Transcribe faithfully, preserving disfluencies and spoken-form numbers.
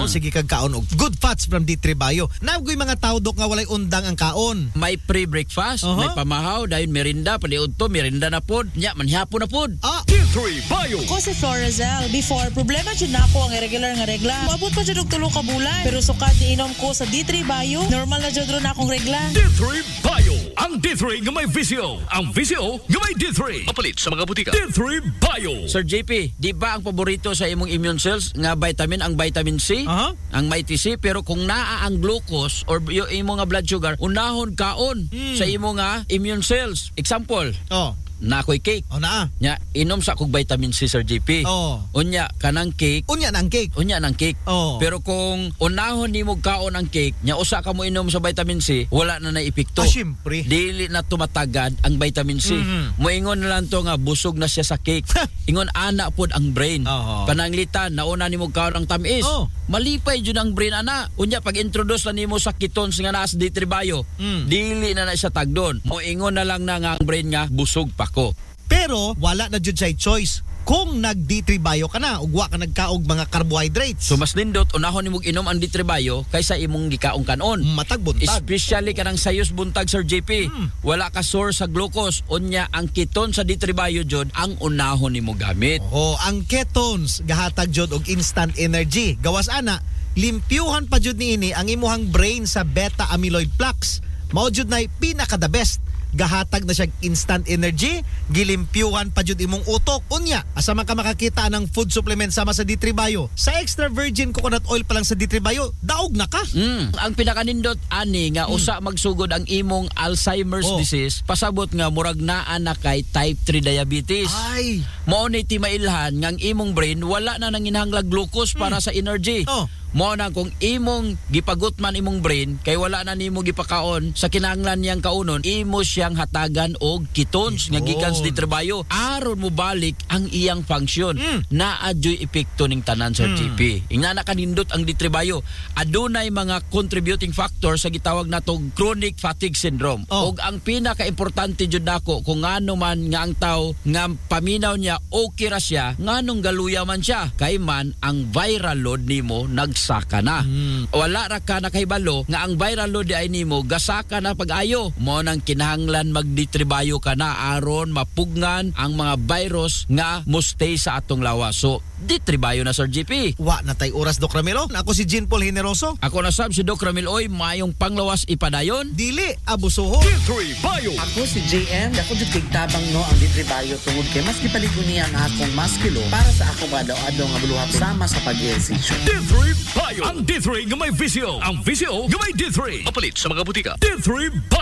Oh, sige kag kaon og good fats from D three Bio. Nagoy mga tao dok nga walay undang ang kaon. May pre-breakfast, Uh-huh. may pamahaw, dayon merinda, paliud to, merinda na pod. Nya, manhapon na pod. Ah, D three Bio. Ko si Florazel, before, problema dyan na ako ang irregular nga regla. Mabot pa dyan og tulo ka bulan. Pero sukat ni inom ko sa D three Bio, normal na dyan ron akong regla. D three Bio. Ang D three nga may visio. Ang visio nga may D three. Mapalit sa mga butika. D three Bio. Sir J P, di ba ang paborito sa imong immune cells nga vitamin ang vitamin C? Aha. Ang may T C, pero kung naa ang glucose or yung imo nga blood sugar, unahon kaon Hmm. sa imo nga immune cells. Example, oh, nakoy cake. oh naa. Nya, inom sa kog vitamin C, Sir J P. Oh. Unya, kanang cake, Unya na ang cake. unya ng cake. Oh. Pero kung unahon nimo kaon ang cake, nya usa ka mo inom sa vitamin C, wala na na epekto. Ah, syempre. Dili na tumatagad ang vitamin C. Mhm. Moingon na lang to nga busog na siya sa cake. Ingon ana pod ang brain. Oo. Pananglitan nauna nimo kaon ang tamis. Oo. Malipay jud ang brain ana. Unya pag introduce na nimo sa ketones nga naa sa D three Bio, Mm. dili na na siya tagdon. Moingon na lang na nga ang brain nga busog pa ko. Pero wala na jud say choice. Kung nag D three Bio ka na, ugwa ka nagkaog mga carbohydrates. So mas nindot unahon nimo inom ang D three Bio kaysa imong gikaong kanon. matag buntag. Especially kanang sayos buntag, Sir J P. Mm. Wala ka source sa glucose. Unya ang ketone sa D three Bio jud ang unahon nimo gamit. Oh, ang ketones gahatag jud og instant energy. Gawas ana, limpyuhan pa jud niini ang imuhang brain sa beta amyloid plaques. Mao jud nay pinaka the best. Gahatag na siya instant energy, gilimpyuhan pa jud imong utok. Unya, asa man ka makakita ng food supplement sama sa D three Bio. Sa extra virgin coconut oil pa lang sa D three Bio, daog na ka. Mm. Ang pinakanindot ani nga Mm. usa magsugod ang imong Alzheimer's Oh. disease, pasabot nga murag naa na kay type three diabetes. Ay. Mao ni ti mailhan nga ang imong brain wala na nang inhanglag glucose para sa energy. Oh. Mao na kung imong gipagut man imong brain kay wala na nimo gipakaon sa kinahanglan niyang kaunon, imo siyang hatagan og ketones nga gikan sa D three Bio aron mo balik ang iyang function. Mm. Naa dyoy epekto ning tanan, Sir Mm. J P. Ingna na kanindot ang D three Bio. Adunay mga contributing factor sa gitawag natong chronic fatigue syndrome. Oh. Og ang pinaka-importante jud nako kung ngano man nga ang tawo nga paminaw niya okay ra siya, nganong galuya man siya kay man ang viral load nimo nagsaka na. Mm. Wala ra ka nakahibalo nga ang viral load di ay nimo gasaka na pag-ayo. Mo nang kinahanglan mag-D three Bio ka na aron mapugnan ang mga virus nga mustay sa atong lawas. So D three Bio na, Sir J P. Wa na tay oras Doc Ramiro. Ako si Jean Paul Generoso. Ako na sab si Doc Ramil Oy, mayong panglawas ipadayon. Dili abusuho. D three Bio. Ako si J M, ako jud kay tabang no ang D three Bio tungod kay mas gipaligon niya ang akong maskilo para sa ako adlaw-adlaw nga buluhat sama sa pag-ehersisyo. D three Bio. Ang D three nga may visio. Ang visio nga may D three. Mapalit sa mga butika. D three Bio.